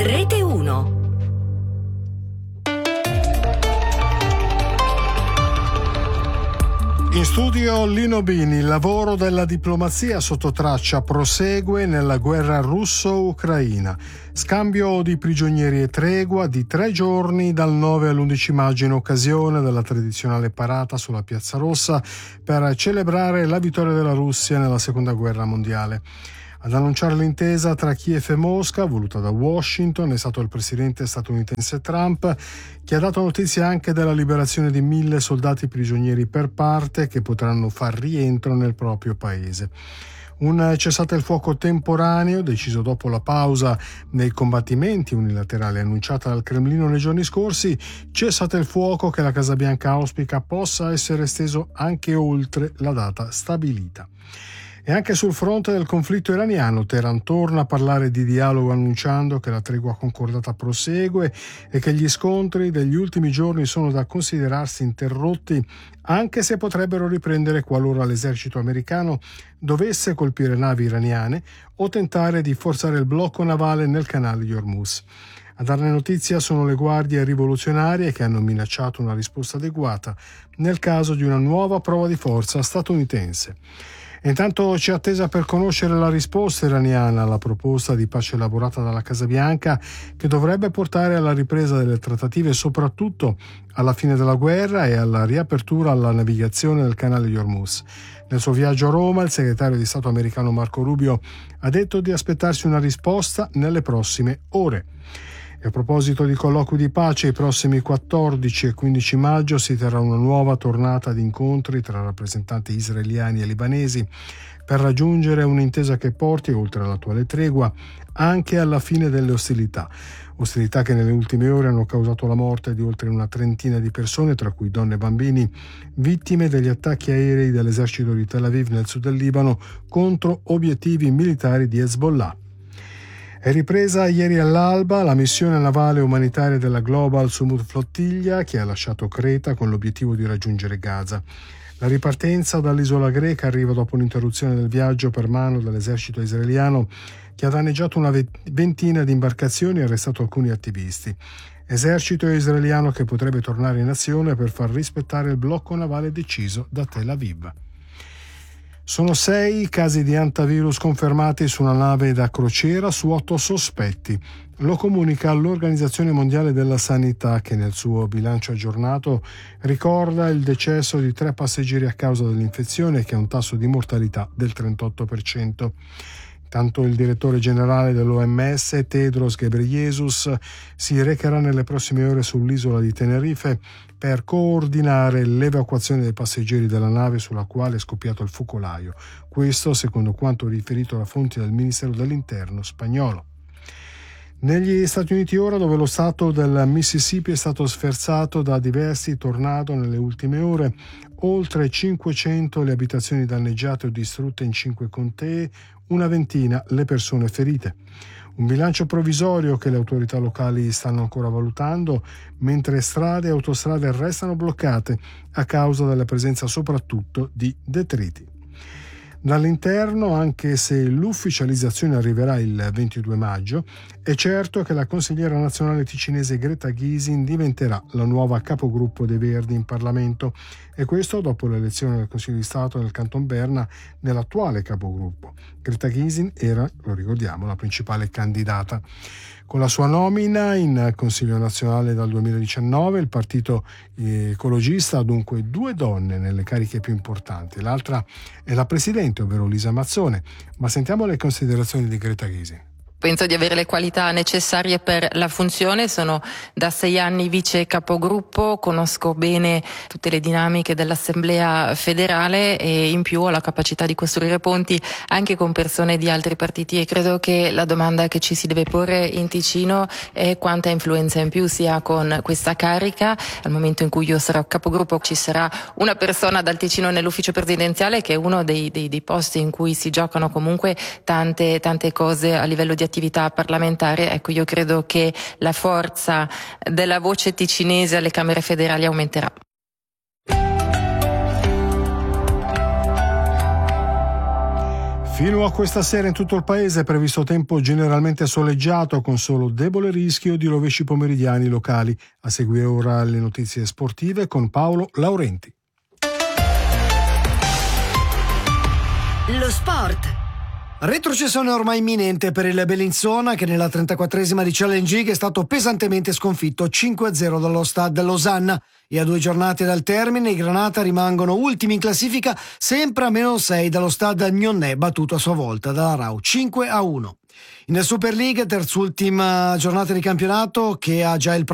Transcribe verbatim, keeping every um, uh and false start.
Rete uno. In studio Lino Bini. Il lavoro della diplomazia sotto traccia prosegue nella guerra russo-ucraina. Scambio di prigionieri e tregua di tre giorni dal nove all'undici maggio in occasione della tradizionale parata sulla Piazza Rossa per celebrare la vittoria della Russia nella seconda guerra mondiale. Ad annunciare l'intesa tra Kiev e Mosca, voluta da Washington, è stato il presidente statunitense Trump, che ha dato notizia anche della liberazione di mille soldati prigionieri per parte che potranno far rientro nel proprio paese. Un cessate il fuoco temporaneo, deciso dopo la pausa nei combattimenti unilaterali annunciata dal Cremlino nei giorni scorsi, cessate il fuoco che la Casa Bianca auspica possa essere esteso anche oltre la data stabilita. E anche sul fronte del conflitto iraniano, Teheran torna a parlare di dialogo annunciando che la tregua concordata prosegue e che gli scontri degli ultimi giorni sono da considerarsi interrotti, anche se potrebbero riprendere qualora l'esercito americano dovesse colpire navi iraniane o tentare di forzare il blocco navale nel canale di Hormuz. A darne notizia sono le guardie rivoluzionarie che hanno minacciato una risposta adeguata nel caso di una nuova prova di forza statunitense. Intanto c'è attesa per conoscere la risposta iraniana alla proposta di pace elaborata dalla Casa Bianca, che dovrebbe portare alla ripresa delle trattative e soprattutto alla fine della guerra e alla riapertura alla navigazione del canale di Hormuz. Nel suo viaggio a Roma, il segretario di Stato americano Marco Rubio ha detto di aspettarsi una risposta nelle prossime ore. E a proposito di colloqui di pace, i prossimi quattordici e quindici maggio si terrà una nuova tornata di incontri tra rappresentanti israeliani e libanesi per raggiungere un'intesa che porti, oltre all'attuale tregua, anche alla fine delle ostilità. Ostilità che nelle ultime ore hanno causato la morte di oltre una trentina di persone, tra cui donne e bambini, vittime degli attacchi aerei dell'esercito di Tel Aviv nel sud del Libano contro obiettivi militari di Hezbollah. È ripresa ieri all'alba la missione navale umanitaria della Global Sumud Flottiglia, che ha lasciato Creta con l'obiettivo di raggiungere Gaza. La ripartenza dall'isola greca arriva dopo l'interruzione del viaggio per mano dell'esercito israeliano, che ha danneggiato una ventina di imbarcazioni e arrestato alcuni attivisti. Esercito israeliano che potrebbe tornare in azione per far rispettare il blocco navale deciso da Tel Aviv. Sono sei i casi di antivirus confermati su una nave da crociera su otto sospetti. Lo comunica l'Organizzazione Mondiale della Sanità, che nel suo bilancio aggiornato ricorda il decesso di tre passeggeri a causa dell'infezione, che ha un tasso di mortalità del trentotto per cento. Tanto il direttore generale dell'O M S, Tedros Ghebreyesus, si recherà nelle prossime ore sull'isola di Tenerife per coordinare l'evacuazione dei passeggeri della nave sulla quale è scoppiato il focolaio. Questo secondo quanto riferito da fonti del Ministero dell'Interno spagnolo. Negli Stati Uniti ora, dove lo stato del Mississippi è stato sferzato da diversi tornado nelle ultime ore, oltre cinquecento le abitazioni danneggiate o distrutte in cinque contee, una ventina le persone ferite. Un bilancio provvisorio che le autorità locali stanno ancora valutando, mentre strade e autostrade restano bloccate a causa della presenza soprattutto di detriti. Dall'interno, anche se l'ufficializzazione arriverà il ventidue maggio, è certo che la consigliera nazionale ticinese Greta Gysin diventerà la nuova capogruppo dei Verdi in Parlamento, e questo dopo l'elezione del Consiglio di Stato nel Canton Berna dell'attuale capogruppo. Greta Gysin era, lo ricordiamo, la principale candidata. Con la sua nomina in Consiglio nazionale dal duemiladiciannove, il partito ecologista ha dunque due donne nelle cariche più importanti. L'altra è la presidente, ovvero Lisa Mazzone. Ma sentiamo le considerazioni di Greta Gysin. Penso di avere le qualità necessarie per la funzione, sono da sei anni vice capogruppo, conosco bene tutte le dinamiche dell'Assemblea federale e in più ho la capacità di costruire ponti anche con persone di altri partiti, e credo che la domanda che ci si deve porre in Ticino è quanta influenza in più si ha con questa carica. Al momento in cui io sarò capogruppo ci sarà una persona dal Ticino nell'ufficio presidenziale, che è uno dei, dei, dei posti in cui si giocano comunque tante, tante cose a livello di attività parlamentare. Ecco, io credo che la forza della voce ticinese alle Camere federali aumenterà. Fino a questa sera in tutto il paese è previsto tempo generalmente soleggiato con solo debole rischio di rovesci pomeridiani locali. A seguire ora le notizie sportive con Paolo Laurenti. Lo sport. Retrocessione ormai imminente per il Bellinzona che nella trentaquattresima di Challenge League è stato pesantemente sconfitto cinque a zero dallo Stade Losanna e a due giornate dal termine i Granata rimangono ultimi in classifica sempre a meno sei dallo Stade Nyonnais battuto a sua volta dalla Rau cinque a uno. In Super League, terzultima giornata di campionato che ha già il